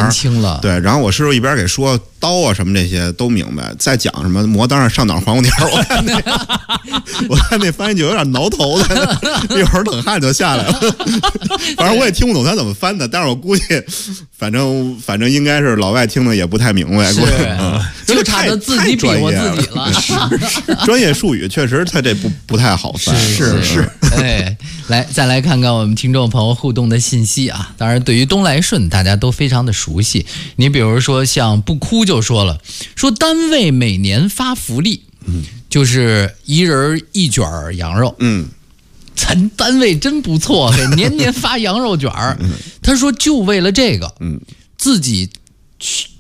年轻了。 对，然后我师傅一边给说刀啊什么这些都明白，再讲什么磨刀上上脑黄瓜条，我看那翻译就有点挠头的，一会儿冷汗就下来了。反正我也听不懂他怎么翻的，但是我估计，反正应该是老外听的也不太明白， 就差他自己比划自己了。 是专业术语，确实他这不太好翻。 是。哎，再来看看我们听众朋友互动的信息啊。当然，对于东来顺，大家都非常的熟悉。你比如说，像不哭就说了，说单位每年发福利，就是1人1卷羊肉，咱单位真不错，年年发羊肉卷儿。他说就为了这个，自己